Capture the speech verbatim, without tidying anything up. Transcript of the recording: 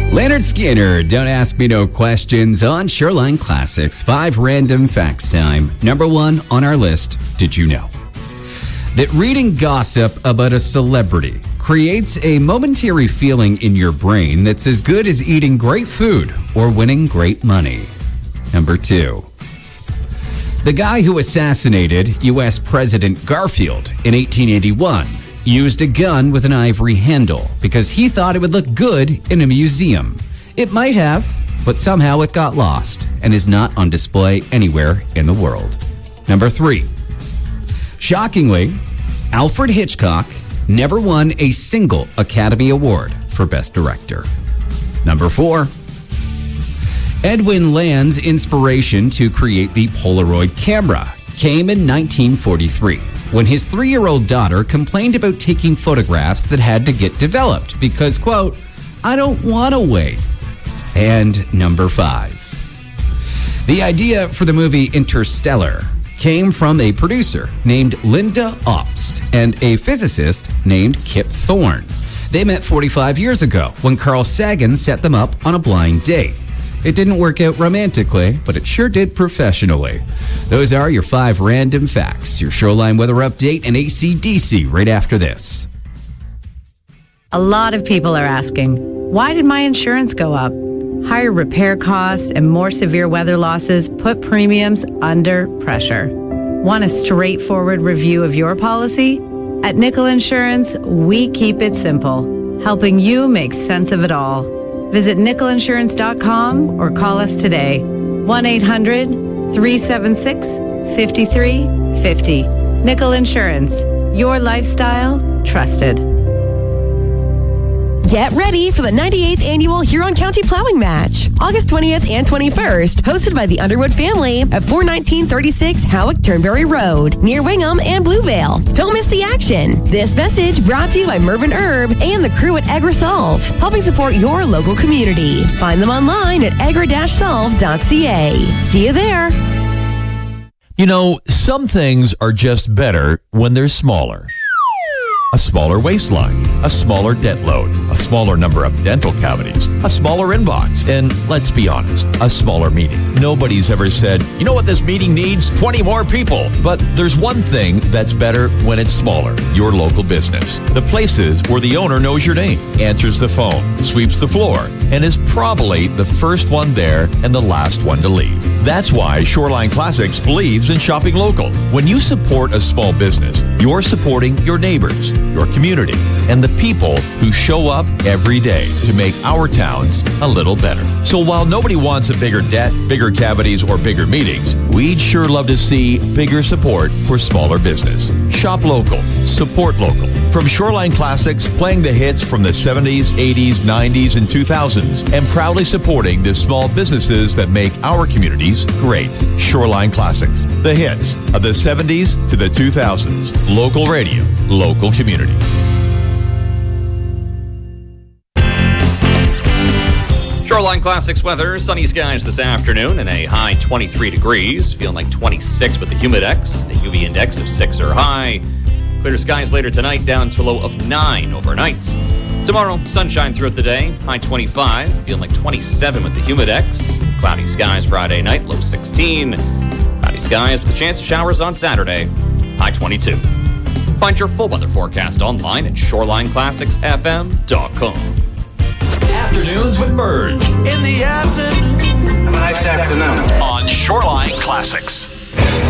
Leonard Skinner, Don't Ask Me No Questions on Shoreline Classics. Five random facts time. Number one on our list, did you know that reading gossip about a celebrity creates a momentary feeling in your brain that's as good as eating great food or winning great money? Number two, the guy who assassinated U S President Garfield in eighteen eighty-one used a gun with an ivory handle because he thought it would look good in a museum. It might have, but somehow it got lost and is not on display anywhere in the world. Number three, shockingly, Alfred Hitchcock never won a single Academy Award for Best Director. Number four, Edwin Land's inspiration to create the Polaroid camera came in nineteen forty-three. When his three-year-old daughter complained about taking photographs that had to get developed because, quote, I don't want to wait. And number five, the idea for the movie Interstellar came from a producer named Linda Obst and a physicist named Kip Thorne. They met forty-five years ago when Carl Sagan set them up on a blind date. It didn't work out romantically, but it sure did professionally. Those are your five random facts. Your Shoreline weather update and A C D C right after this. A lot of people are asking, why did my insurance go up? Higher repair costs and more severe weather losses put premiums under pressure. Want a straightforward review of your policy? At Nickel Insurance, we keep it simple, helping you make sense of it all. Visit nickel insurance dot com or call us today. one eight hundred three seven six five three five zero. Nickel Insurance. Your lifestyle trusted. Get ready for the ninety-eighth Annual Huron County Plowing Match, August twentieth and twenty-first, hosted by the Underwood family at four nineteen thirty-six Howick Turnberry Road, near Wingham and Bluevale. Don't miss the action. This message brought to you by Mervyn Herb and the crew at AgriSolve, helping support your local community. Find them online at agri dash solve dot c a. See you there. You know, some things are just better when they're smaller. A smaller waistline, a smaller debt load, a smaller number of dental cavities, a smaller inbox, and let's be honest, a smaller meeting. Nobody's ever said, you know what this meeting needs? twenty more people. But there's one thing that's better when it's smaller, your local business. The places where the owner knows your name, answers the phone, sweeps the floor, and is probably the first one there and the last one to leave. That's why Shoreline Classics believes in shopping local. When you support a small business, you're supporting your neighbors, your community, and the people who show up every day to make our towns a little better. So while nobody wants a bigger debt, bigger cavities, or bigger meetings, we'd sure love to see bigger support for smaller business. Shop local, support local. From Shoreline Classics, playing the hits from the seventies, eighties, nineties, and two thousands, and proudly supporting the small businesses that make our communities great. Shoreline Classics, the hits of the seventies to the two thousands. Local radio, local community. Shoreline Classics weather, sunny skies this afternoon and a high twenty-three degrees, feeling like twenty-six with the Humidex, a U V index of six or high. Clear skies later tonight, down to a low of nine overnight. Tomorrow, sunshine throughout the day, high twenty-five, feeling like twenty-seven with the Humidex. Cloudy skies Friday night, low sixteen. Cloudy skies with a chance of showers on Saturday, high twenty-two. Find your full weather forecast online at shoreline classics f m dot com. Afternoons with Merge. In the afternoon. Have a nice afternoon. On Shoreline Classics.